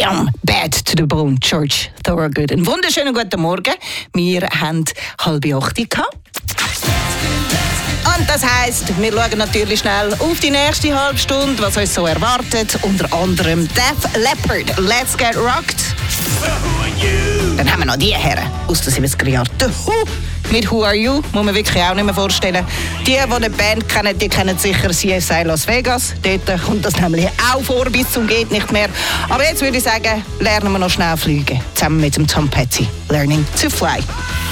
Bam, Bad to the Bone, George Thorogood. Einen wunderschönen guten Morgen. Wir haben 7:30 gehabt. Und das heisst, wir schauen natürlich schnell auf die nächste halbe Stunde, was uns so erwartet. Unter anderem Def Leppard, Let's Get Rocked. Dann haben wir noch die Herren aus den 70er Jahren. The Who mit Who Are You, muss man wirklich auch nicht mehr vorstellen. Die die Band kennen, die kennen sicher CSI Las Vegas. Dort kommt das nämlich auch vor, bis zum geht nicht mehr. Aber jetzt würde ich sagen, lernen wir noch schnell fliegen. Zusammen mit dem Tom Petty. Learning to Fly.